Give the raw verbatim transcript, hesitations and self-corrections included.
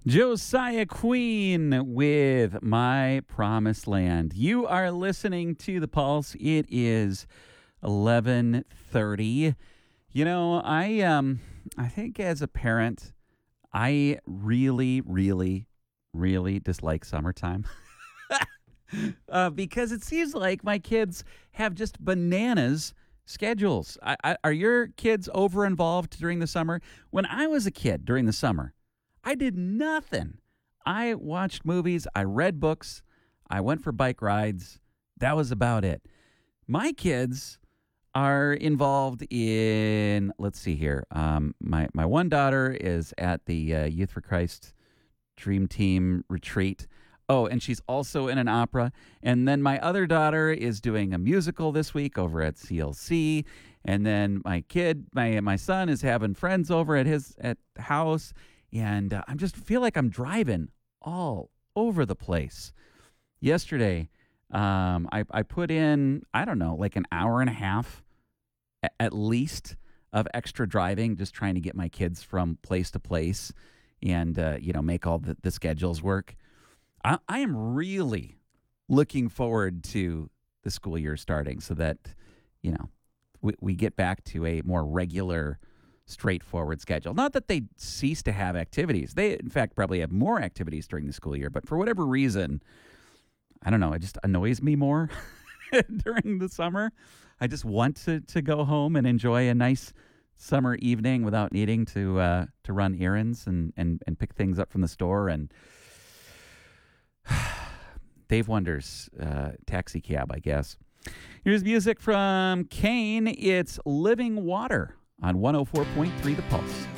Josiah Queen with My Promised Land. You are listening to The Pulse. It is eleven thirty. You know, I um I think as a parent, I really, really, really dislike summertime. uh, because it seems like my kids have just bananas schedules. I, I, are your kids over involved during the summer? When I was a kid during the summer, I did nothing. I watched movies. I read books. I went for bike rides. That was about it. My kids are involved in, let's see here. Um, my, my one daughter is at the uh, Youth for Christ Dream Team retreat. Oh, and she's also in an opera. And then my other daughter is doing a musical this week over at C L C. And then my kid, my my son is having friends over at his at the house. And uh, I just feel like I'm driving all over the place. Yesterday, um, I, I put in, I don't know, like an hour and a half a- at least of extra driving, just trying to get my kids from place to place and, uh, you know, make all the, the schedules work. I, I am really looking forward to the school year starting so that, you know, we, we get back to a more regular straightforward schedule. Not that they cease to have activities. They, in fact, probably have more activities during the school year. But for whatever reason, I don't know, it just annoys me more during the summer. I just want to, to go home and enjoy a nice summer evening without needing to uh, to run errands and, and, and pick things up from the store. And Dave Wonders, uh, taxi cab, I guess. Here's music from Kane. It's Living Water on one oh four point three The Pulse.